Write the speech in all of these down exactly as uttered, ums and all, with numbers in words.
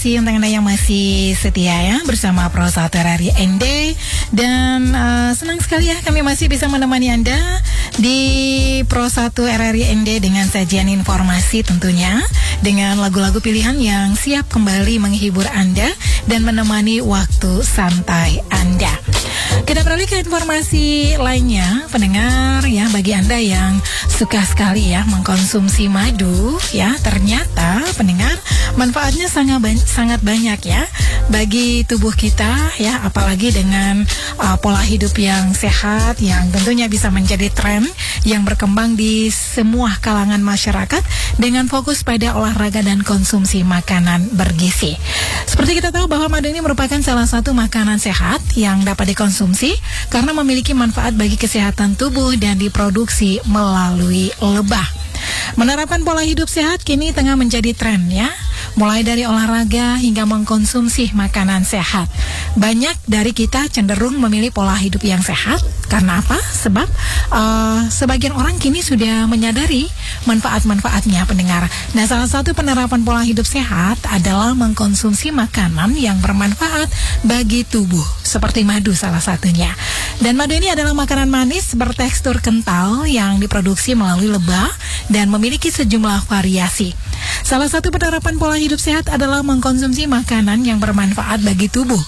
kasih untuk Anda yang masih setia ya bersama Pro satu R R I N D. Dan uh, senang sekali ya kami masih bisa menemani Anda di Pro satu R R I N D dengan sajian informasi tentunya, dengan lagu-lagu pilihan yang siap kembali menghibur Anda dan menemani waktu santai Anda. Kita beralih ke informasi lainnya, pendengar ya, bagi Anda yang suka sekali ya mengkonsumsi madu ya, ternyata pendengar manfaatnya sangat banyak, sangat banyak ya bagi tubuh kita ya, apalagi dengan uh, pola hidup yang sehat yang tentunya bisa menjadi tren yang berkembang di semua kalangan masyarakat dengan fokus pada olahraga dan konsumsi makanan bergizi. Seperti kita tahu bahwa madu ini merupakan salah satu makanan sehat yang dapat dikonsumsi karena memiliki manfaat bagi kesehatan tubuh dan diproduksi melalui lebah. Menerapkan pola hidup sehat kini tengah menjadi tren ya, mulai dari olahraga hingga mengkonsumsi makanan sehat. Banyak dari kita cenderung memilih pola hidup yang sehat. Karena apa? Sebab uh, sebagian orang kini sudah menyadari manfaat-manfaatnya, pendengar. Nah, salah satu penerapan pola hidup sehat adalah mengkonsumsi makanan yang bermanfaat bagi tubuh, seperti madu salah satunya. Dan madu ini adalah makanan manis bertekstur kental yang diproduksi melalui lebah dan memiliki sejumlah variasi. Salah satu penerapan pola hidup sehat adalah mengkonsumsi makanan yang bermanfaat bagi tubuh.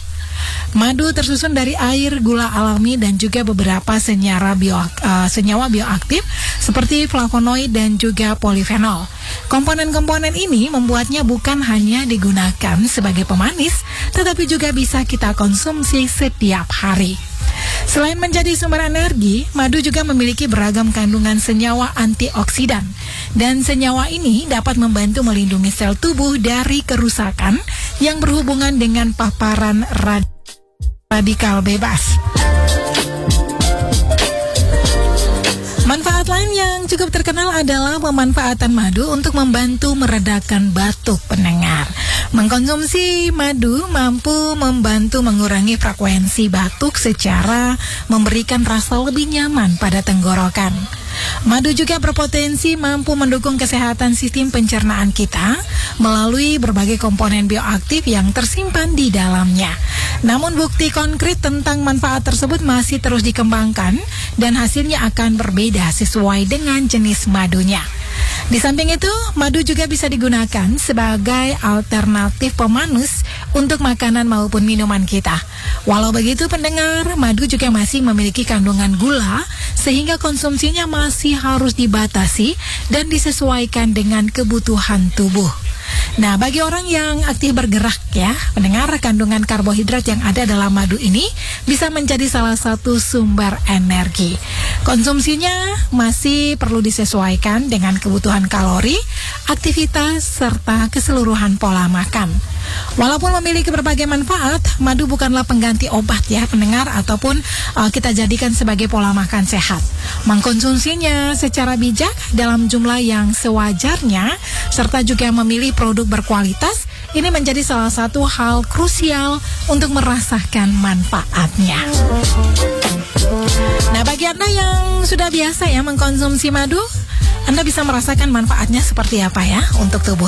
Madu tersusun dari air, gula alami, dan juga beberapa senyawa, bio, uh, senyawa bioaktif seperti flavonoid dan juga polifenol. Komponen-komponen ini membuatnya bukan hanya digunakan sebagai pemanis, tetapi juga bisa kita konsumsi setiap hari. Selain menjadi sumber energi, madu juga memiliki beragam kandungan senyawa antioksidan. Dan senyawa ini dapat membantu melindungi sel tubuh dari kerusakan yang berhubungan dengan paparan radikal. radikal bebas. Manfaat lain yang cukup terkenal adalah pemanfaatan madu untuk membantu meredakan batuk, pendengar. Mengkonsumsi madu mampu membantu mengurangi frekuensi batuk secara memberikan rasa lebih nyaman pada tenggorokan. Madu juga berpotensi mampu mendukung kesehatan sistem pencernaan kita melalui berbagai komponen bioaktif yang tersimpan di dalamnya. Namun bukti konkret tentang manfaat tersebut masih terus dikembangkan dan hasilnya akan berbeda sesuai dengan jenis madunya. Di samping itu, madu juga bisa digunakan sebagai alternatif pemanis untuk makanan maupun minuman kita. Walau begitu, pendengar, madu juga masih memiliki kandungan gula sehingga konsumsinya masih harus dibatasi dan disesuaikan dengan kebutuhan tubuh. Nah, bagi orang yang aktif bergerak ya, pendengar, kandungan karbohidrat yang ada dalam madu ini bisa menjadi salah satu sumber energi. Konsumsinya masih perlu disesuaikan dengan kebutuhan kalori, aktivitas, serta keseluruhan pola makan. Walaupun memiliki berbagai manfaat, madu bukanlah pengganti obat ya, pendengar, ataupun uh, kita jadikan sebagai pola makan sehat. Mengkonsumsinya secara bijak dalam jumlah yang sewajarnya, serta juga memilih produk berkualitas, ini menjadi salah satu hal krusial untuk merasakan manfaatnya. Nah, bagi Anda yang sudah biasa ya mengkonsumsi madu, Anda bisa merasakan manfaatnya seperti apa ya untuk tubuh